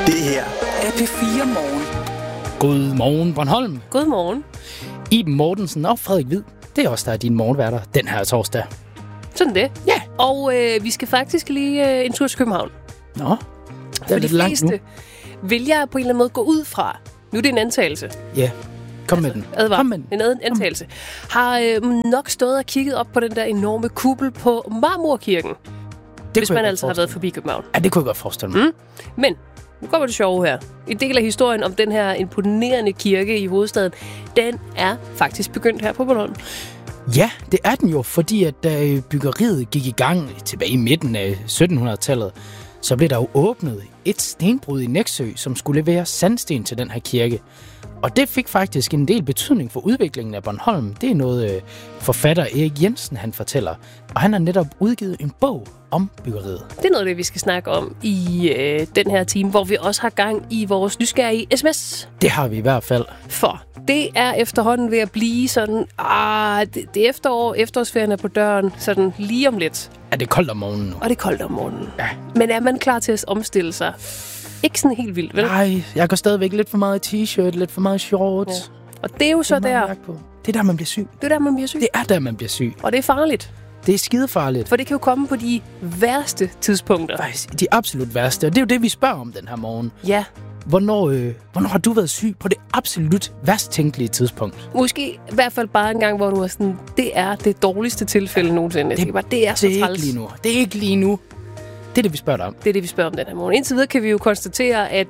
Det her er P4 Morgen. Godmorgen, Bornholm. Godmorgen. Iben Mortensen og Frederik Hvid. Det er også der er dine morgenværter den her torsdag. Sådan det. Ja. Og vi skal faktisk lige en tur til København. Nå, det er For lidt de langt nu. fleste vil jeg på en eller anden måde gå ud fra. Nu er det en antagelse. Ja, kom med den. Advar. Kom med den. En antagelse. Har nok stået og kigget op på den der enorme kuppel på Marmorkirken. Hvis man altså har været forbi København. Ja, det kunne jeg godt forestille mig. Men nu kommer det sjove her. En del af historien om den her imponerende kirke i hovedstaden, den er faktisk begyndt her på Bornholm. Ja, det er den jo, fordi at da byggeriet gik i gang tilbage i midten af 1700-tallet, så blev der jo åbnet et stenbrud i Nexø, som skulle levere sandsten til den her kirke. Og det fik faktisk en del betydning for udviklingen af Bornholm. Det er noget forfatter Erik Jensen, han fortæller. Og han har netop udgivet en bog om byggeriet. Det er noget af det, vi skal snakke om i den her time, hvor vi også har gang i vores nysgerrige sms. Det har vi i hvert fald. For det er efterhånden ved at blive sådan, det er efterårsferien er på døren, sådan lige om lidt. Er det koldt om morgenen nu? Og det er koldt om morgenen. Ja. Men er man klar til at omstille sig? Ikke sådan helt vildt, vel? Nej, jeg går stadigvæk lidt for meget i t-shirt, lidt for meget i shorts. Ja. Og det er jo så der. Det er der, man bliver syg. Det er der, man bliver syg. Det er der, man bliver syg. Og det er farligt. Det er skidefarligt. For det kan jo komme på de værste tidspunkter. Faktisk de absolut værste. Og det er jo det, vi spørger om den her morgen. Ja. Hvornår har du været syg på det absolut værst tænkelige tidspunkt? Måske i hvert fald bare en gang, hvor du var sådan, det er det dårligste tilfælde nogensinde. Det er så træls. Ikke lige nu. Det er ikke lige nu. Det er det, vi spørger dig om. Det er det, vi spørger om den her morgen. Indtil videre kan vi jo konstatere, at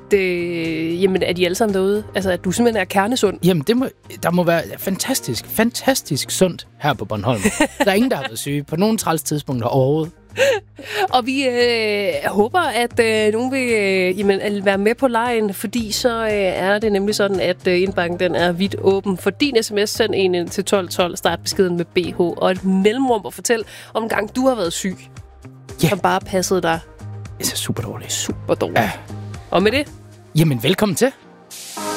er de alle sammen derude? Altså, at du simpelthen er kernesund. Jamen, der må være fantastisk sundt her på Bornholm. Der er ingen, der har været syge på nogen træls tidspunkter overhovedet. Og vi håber, at nogen vil være med på lejen, fordi så er det nemlig sådan, at indbakken den er vidt åben. For din sms, send en ind til 1212, start beskeden med BH og et mellemrum og fortæl om gang du har været syg. Ja. Som bare passede dig Det er super dårligt. super dårligt. Ja. Og med det, Jamen, velkommen til.